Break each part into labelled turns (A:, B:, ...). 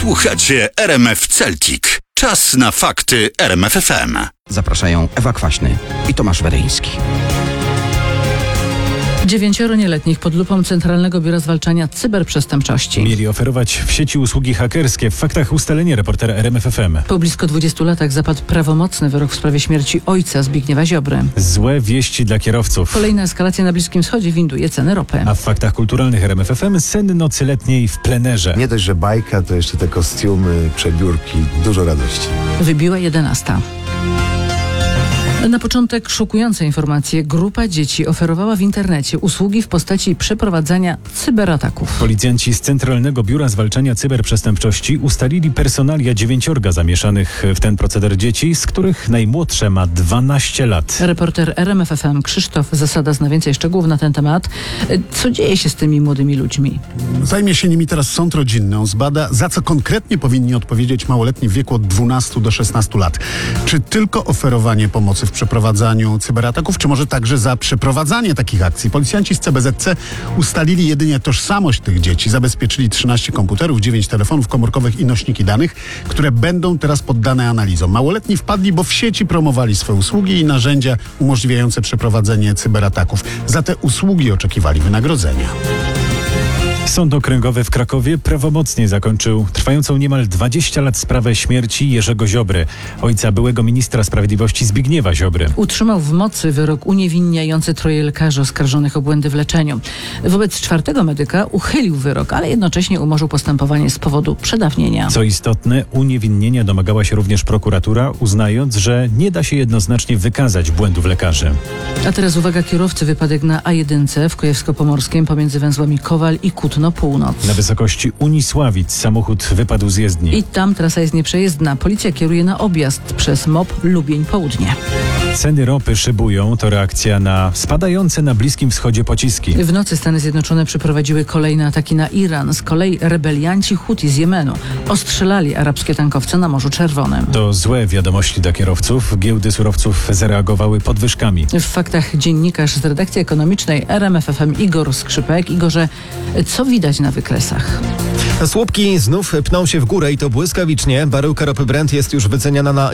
A: Słuchacie RMF Celtic. Czas na fakty RMF FM.
B: Zapraszają Ewa Kwaśny i Tomasz Weryński.
C: 9 nieletnich pod lupą Centralnego Biura Zwalczania Cyberprzestępczości.
D: Mieli oferować w sieci usługi hakerskie. W faktach ustalenie reportera RMF FM.
C: Po blisko 20 latach zapadł prawomocny wyrok w sprawie śmierci ojca Zbigniewa Ziobry.
D: Złe wieści dla kierowców.
C: Kolejna eskalacja na Bliskim Wschodzie winduje ceny ropy.
D: A w faktach kulturalnych RMF FM sen nocy letniej w plenerze.
E: Nie dość, że bajka, to jeszcze te kostiumy, przebiórki, dużo radości.
C: Wybiła 11. Na początek szokujące informacje. Grupa dzieci oferowała w internecie usługi w postaci przeprowadzania cyberataków.
D: Policjanci z Centralnego Biura Zwalczania Cyberprzestępczości ustalili personalia 9 zamieszanych w ten proceder dzieci, z których najmłodsze ma 12 lat.
C: Reporter RMF FM Krzysztof Zasada zna więcej szczegółów na ten temat. Co dzieje się z tymi młodymi ludźmi?
F: Zajmie się nimi teraz sąd rodzinny. On zbada, za co konkretnie powinni odpowiedzieć małoletni w wieku od 12 do 16 lat. Czy tylko oferowanie pomocy w przeprowadzaniu cyberataków, czy może także za przeprowadzanie takich akcji? Policjanci z CBZC ustalili jedynie tożsamość tych dzieci. Zabezpieczyli 13 komputerów, 9 telefonów komórkowych i nośniki danych, które będą teraz poddane analizom. Małoletni wpadli, bo w sieci promowali swoje usługi i narzędzia umożliwiające przeprowadzenie cyberataków. Za te usługi oczekiwali wynagrodzenia.
D: Sąd Okręgowy w Krakowie prawomocnie zakończył trwającą niemal 20 lat sprawę śmierci Jerzego Ziobry, ojca byłego ministra sprawiedliwości Zbigniewa Ziobry.
C: Utrzymał w mocy wyrok uniewinniający 3 lekarzy oskarżonych o błędy w leczeniu. Wobec 4 medyka uchylił wyrok, ale jednocześnie umorzył postępowanie z powodu przedawnienia.
D: Co istotne, uniewinnienia domagała się również prokuratura, uznając, że nie da się jednoznacznie wykazać błędów lekarzy.
C: A teraz uwaga, kierowcy, wypadek na A1 w Kujawsko-Pomorskim pomiędzy węzłami Kowal i Kutno Północ.
D: Na wysokości Unisławic samochód wypadł z jezdni.
C: I tam trasa jest nieprzejezdna. Policja kieruje na objazd przez MOP Lubień Południe.
D: Ceny ropy szybują. To reakcja na spadające na Bliskim Wschodzie pociski.
C: W nocy Stany Zjednoczone przeprowadziły kolejne ataki na Iran. Z kolei rebelianci Huti z Jemenu ostrzelali arabskie tankowce na Morzu Czerwonym.
D: To złe wiadomości dla kierowców. Giełdy surowców zareagowały podwyżkami.
C: W faktach dziennikarz z redakcji ekonomicznej RMF FM Igor Skrzypek. Igorze, co widać na wykresach?
G: Słupki znów pną się w górę i to błyskawicznie. Baryłka ropy Brent jest już wyceniana na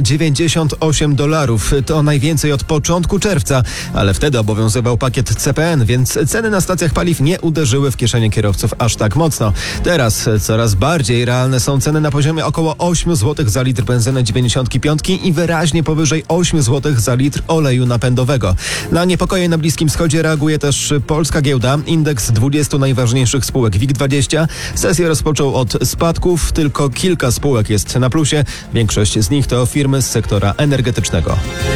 G: $98. To najwięcej od początku czerwca, ale wtedy obowiązywał pakiet CPN, więc ceny na stacjach paliw nie uderzyły w kieszenie kierowców aż tak mocno. Teraz coraz bardziej realne są ceny na poziomie około 8 zł za litr benzyny 95 i wyraźnie powyżej 8 zł za litr oleju napędowego. Na niepokoje na Bliskim Wschodzie reaguje też polska giełda. Indeks 20 najważniejszych spółek WIG20 sesję rozpoczął od spadków. Tylko kilka spółek jest na plusie. Większość z nich to firmy z sektora energetycznego.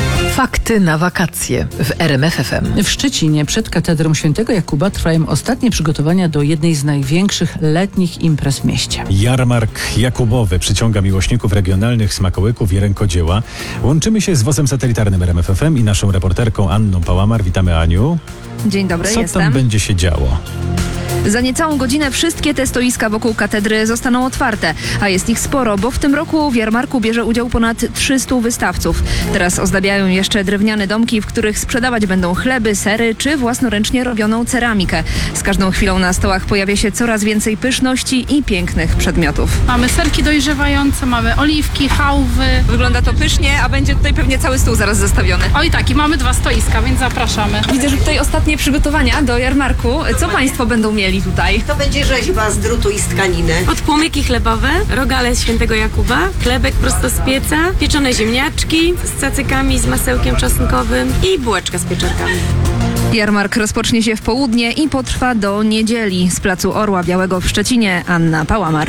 H: Fakty na wakacje w RMF FM.
C: W Szczecinie przed katedrą Świętego Jakuba trwają ostatnie przygotowania do jednej z największych letnich imprez w mieście.
D: Jarmark Jakubowy przyciąga miłośników regionalnych smakołyków i rękodzieła. Łączymy się z wozem satelitarnym RMF FM i naszą reporterką Anną Pałamar. Witamy, Aniu.
I: Dzień dobry,
D: Co
I: jestem.
D: tam będzie się działo?
I: Za niecałą godzinę wszystkie te stoiska wokół katedry zostaną otwarte, a jest ich sporo, bo w tym roku w jarmarku bierze udział ponad 300 wystawców. Teraz ozdabiają jeszcze drewniane domki, w których sprzedawać będą chleby, sery czy własnoręcznie robioną ceramikę. Z każdą chwilą na stołach pojawia się coraz więcej pyszności i pięknych przedmiotów.
J: Mamy serki dojrzewające, mamy oliwki, chałwy.
I: Wygląda to pysznie, a będzie tutaj pewnie cały stół zaraz zastawiony.
J: Oj tak, i mamy 2 stoiska, więc zapraszamy.
I: Widzę, że tutaj ostatnie przygotowania do jarmarku. Co państwo będą mieli tutaj?
K: To będzie rzeźba z drutu i z tkaniny.
L: Podpłomyki chlebowe, rogale Świętego Jakuba, chlebek prosto z pieca, pieczone ziemniaczki z cacykami, z masełkiem czosnkowym i bułeczka z pieczarkami.
I: Jarmark rozpocznie się w południe i potrwa do niedzieli. Z Placu Orła Białego w Szczecinie Anna Pałamar.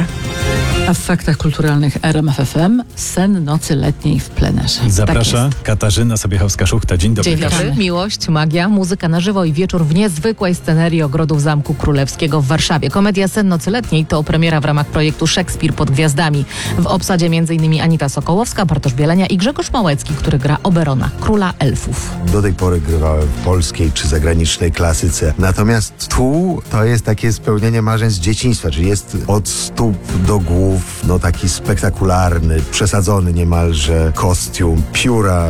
C: A w faktach kulturalnych RMF FM sen nocy letniej w plenerze.
D: Zaprasza
C: Tak
D: Katarzyna Sobiechowska-Szuchta. Dzień dobry.
H: Dzień dobry.
C: Witamy.
H: Miłość, magia, muzyka na żywo i wieczór w niezwykłej scenerii Ogrodów Zamku Królewskiego w Warszawie. Komedia Sen nocy letniej to premiera w ramach projektu Szekspir pod gwiazdami. W obsadzie m.in. Anita Sokołowska, Bartosz Bielenia i Grzegorz Małecki, który gra Oberona, króla elfów.
E: Do tej pory grywałem w polskiej czy zagranicznej klasyce. Natomiast tu to jest takie spełnienie marzeń z dzieciństwa, czyli jest od stóp do głów, no taki spektakularny, przesadzony niemalże kostium, pióra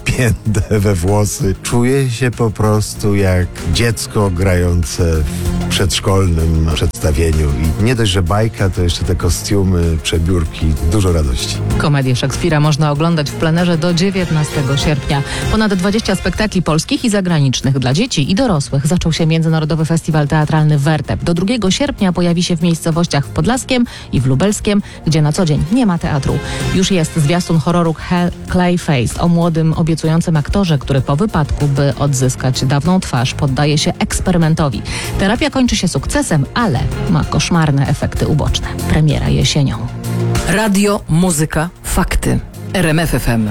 E: wpięte we włosy. Czuję się po prostu jak dziecko grające w przedszkolnym przedstawieniu. I nie dość, że bajka, to jeszcze te kostiumy, przebiórki, dużo radości.
H: Komedię Szekspira można oglądać w plenerze do 19 sierpnia. Ponad 20 spektakli polskich i zagranicznych dla dzieci i dorosłych. Zaczął się Międzynarodowy Festiwal Teatralny Wertep. Do 2 sierpnia pojawi się w miejscowościach w Podlaskiem i w Lubelskiem, gdzie na co dzień nie ma teatru. Już jest zwiastun horroru Clayface o młodym, obiecującym aktorze, który po wypadku, by odzyskać dawną twarz, poddaje się eksperymentowi. Terapia kończy się sukcesem, ale ma koszmarne efekty uboczne. Premiera jesienią.
C: Radio, muzyka, fakty. RMF FM.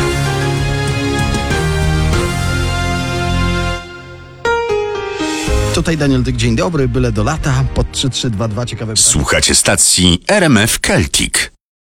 B: Tutaj Daniel Dyk, dzień dobry, byle do lata, pod 3322 ciekawe...
A: Słuchacie stacji RMF Celtic.